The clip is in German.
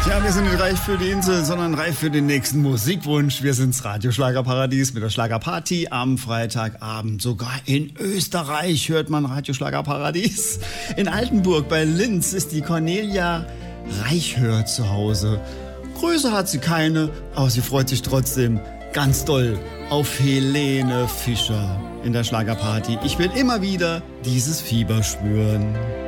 Ja, wir sind nicht reif für die Insel, sondern reif für den nächsten Musikwunsch. Wir sind's Radioschlagerparadies mit der Schlagerparty am Freitagabend. Sogar in Österreich hört man Radioschlagerparadies. In Altenburg bei Linz ist die Cornelia Reichhör zu Hause. Größe hat sie keine, aber sie freut sich trotzdem ganz doll auf Helene Fischer in der Schlagerparty. Ich will immer wieder dieses Fieber spüren.